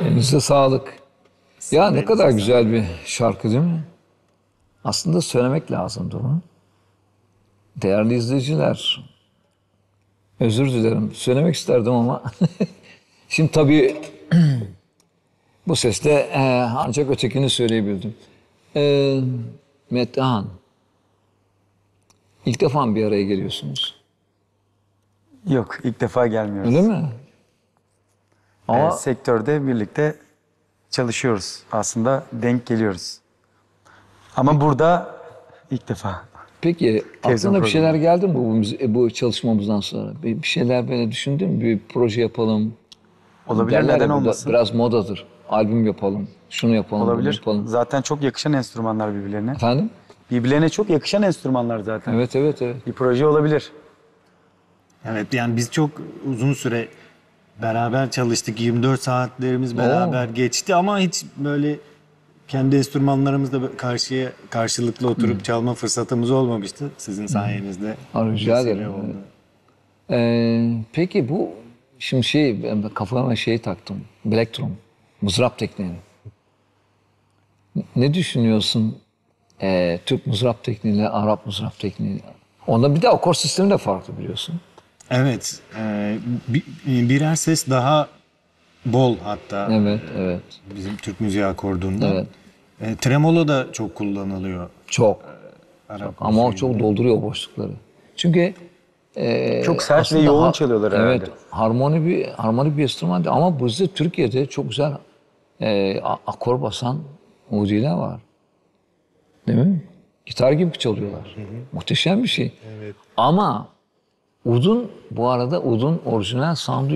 Elinize sağlık. Ya ne kadar güzel bir şarkı değil mi? Aslında söylemek lazımdı bunu. Değerli izleyiciler, özür dilerim. Söylemek isterdim ama şimdi tabii bu sesle ancak ötekini söyleyebildim. Metehan, ilk defa mı bir araya geliyorsunuz? Yok, ilk defa gelmiyoruz. Öyle mi? Ama Sektörde birlikte çalışıyoruz. Aslında denk geliyoruz. Ama burada ilk defa. peki Televizyon aklına bir şeyler programı. geldi mi bu çalışmamızdan sonra? Bir şeyler böyle düşündün mü? Bir proje yapalım. Olabilir, Derler neden ya, bu da olmasın? biraz modadır. Albüm yapalım, şunu yapalım, bunu Olabilir. yapalım. Zaten çok yakışan enstrümanlar birbirlerine. Efendim? Birbirlerine çok yakışan enstrümanlar zaten. Evet, evet, evet. Bir proje olabilir. Evet, yani biz çok uzun süre beraber çalıştık. 24 saatlerimiz beraber geçti ama hiç böyle kendi enstrümanlarımızla karşılıklı oturup çalma fırsatımız olmamıştı. Sizin sayenizde. Rica vesile ederim. oldu. Peki bu şimdi ben kafama taktım. Plektrum, mızrap tekniği. Ne düşünüyorsun Türk mızrap tekniğiyle Arap mızrap tekniği? Onda bir de akor sistemi de farklı biliyorsun. Evet, birer ses daha bol hatta Evet, evet. bizim Türk müziği akordunda. Evet. Tremolo da çok kullanılıyor. Çok. Arap Ama o müziğinde. çok dolduruyor boşlukları. Çünkü Çok sert ve aslında yoğun çalıyorlar herhalde. Evet, harmonik bir enstrüman değil. Ama bizde Türkiye'de çok güzel akor basan mucizeler var. Değil mi? Gitar gibi çalıyorlar. Muhteşem bir şey. Evet. Ama udun bu arada orijinal sound'u